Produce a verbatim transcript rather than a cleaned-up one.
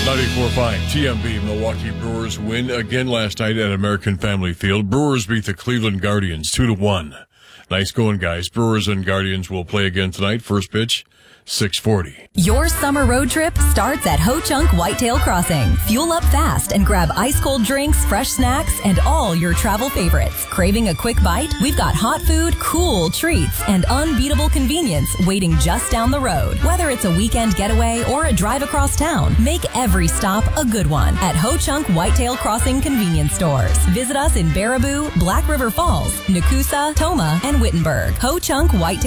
ninety-four point five T M B. Milwaukee Brewers win again last night at American Family Field. Brewers beat the Cleveland Guardians two to one. Nice going, guys. Brewers and Guardians will play again tonight. First pitch, six forty. Your summer road trip starts at Ho Chunk Whitetail Crossing. Fuel up fast and grab ice-cold drinks, fresh snacks, and all your travel favorites. Craving a quick bite? We've got hot food, cool treats, and unbeatable convenience waiting just down the road. Whether it's a weekend getaway or a drive across town, make every stop a good one at Ho Chunk Whitetail Crossing convenience stores. Visit us in Baraboo, Black River Falls, Nakusa, Toma, and Wittenberg. Ho Chunk Whitetail